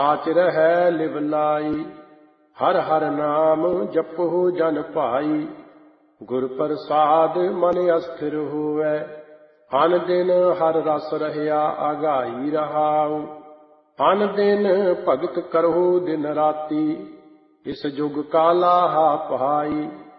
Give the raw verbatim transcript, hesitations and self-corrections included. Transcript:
ਆਚ ਰਹੈ ਲਿਵ ਲਾਈ। ਹਰ ਹਰ ਨਾਮ ਜਪਹੁ ਜਨ ਭਾਈ। ਗੁਰ ਪ੍ਰਸਾਦ ਮਨ ਅਸਥਿਰ ਹੋਵੈ। ਅਨ ਦਿਨ ਹਰ ਰਸ ਰਹਿਆ ਆਗਾਈ ਰਹਾਉ। ਅਨ ਦਿਨ ਭਗਤ ਕਰਹੁ ਦਿਨ ਰਾਤੀ। ਇਸ ਜੁਗ ਕਾਲਾ ਹਾ ਪਹਾਈ।